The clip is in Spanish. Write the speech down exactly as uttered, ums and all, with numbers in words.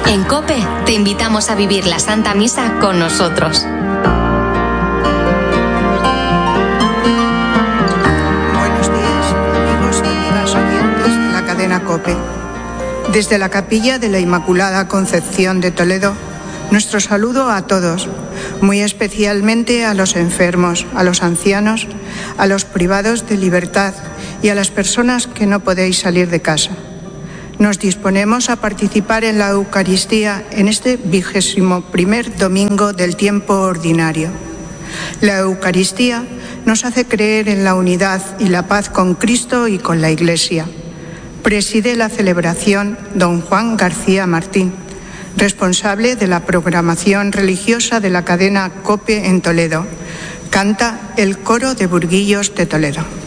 En COPE te invitamos a vivir la Santa Misa con nosotros. Buenos días, amigos y amigas oyentes de la cadena COPE. Desde la Capilla de la Inmaculada Concepción de Toledo, nuestro saludo a todos, muy especialmente a los enfermos, a los ancianos, a los privados de libertad y a las personas que no podéis salir de casa. Nos disponemos a participar en la Eucaristía en este vigésimo primer domingo del tiempo ordinario. La Eucaristía nos hace creer en la unidad y la paz con Cristo y con la Iglesia. Preside la celebración don Juan García Martín, responsable de la programación religiosa de la cadena COPE en Toledo. Canta el Coro de Burguillos de Toledo.